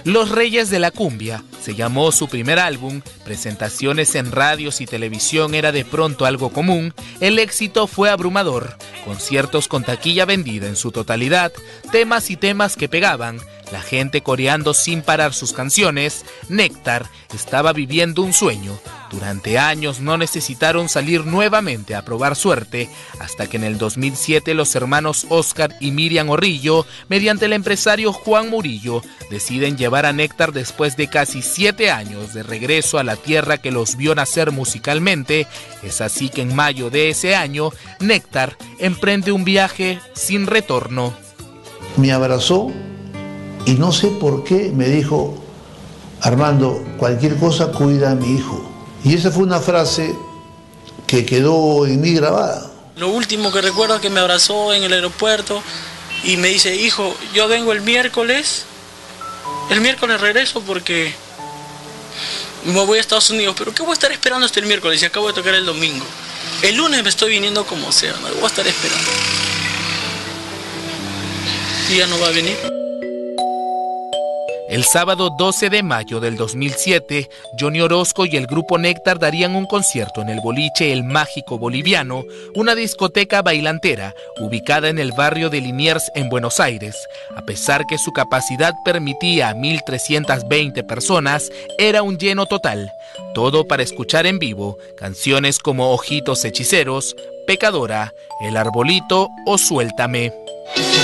Los Reyes de la Cumbia se llamó su primer álbum, presentaciones en radios y televisión era de pronto algo común, el éxito fue abrumador, conciertos con taquilla vendida en su totalidad, temas y temas que pegaban, la gente coreando sin parar sus canciones. Néctar estaba viviendo un sueño. Durante años no necesitaron salir nuevamente a probar suerte, hasta que en el 2007 los hermanos Oscar y Miriam Orrillo, mediante el empresario Juan Murillo, deciden llevar a Néctar después de casi 7 años de regreso a la tierra que los vio nacer musicalmente. Es así que en mayo de ese año, Néctar emprende un viaje sin retorno. Me abrazó y no sé por qué me dijo: Armando, cualquier cosa cuida a mi hijo. Y esa fue una frase que quedó en mí grabada. Lo último que recuerdo es que me abrazó en el aeropuerto y me dice: hijo, yo vengo el miércoles regreso porque me voy a Estados Unidos, pero ¿qué voy a estar esperando hasta el miércoles si acabo de tocar el domingo? El lunes me estoy viniendo como sea, no voy a estar esperando. Y ya no va a venir. El sábado 12 de mayo del 2007, Johnny Orozco y el grupo Néctar darían un concierto en el boliche El Mágico Boliviano, una discoteca bailantera ubicada en el barrio de Liniers en Buenos Aires. A pesar que su capacidad permitía a 1.320 personas, era un lleno total. Todo para escuchar en vivo canciones como Ojitos Hechiceros, Pecadora, El Arbolito o Suéltame.